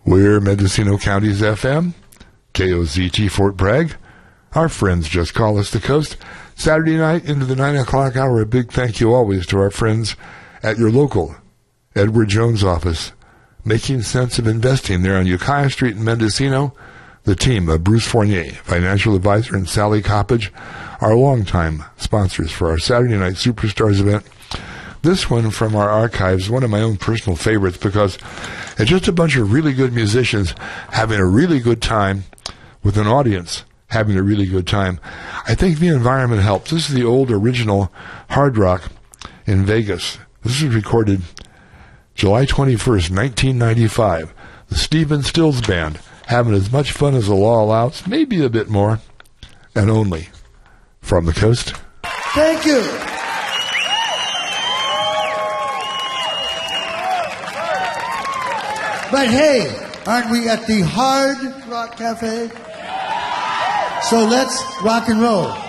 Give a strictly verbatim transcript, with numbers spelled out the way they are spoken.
We're Mendocino County's F M, K O Z T Fort Bragg. Our friends just call us the coast. Saturday night into the nine o'clock hour, a big thank you always to our friends at your local Edward Jones office, making sense of investing there on Ukiah Street in Mendocino. The team of Bruce Fournier, financial advisor, and Sally Coppage are longtime sponsors for our Saturday Night Superstars event. This one from our archives, one of my own personal favorites, because it's just a bunch of really good musicians having a really good time with an audience having a really good time. I think the environment helps. This is the old original Hard Rock in Vegas. This was recorded July twenty-first, nineteen ninety-five. The Stephen Stills Band having as much fun as the law allows, maybe a bit more, and only from the coast. Thank you. But hey, aren't we at the Hard Rock Cafe? So let's rock and roll.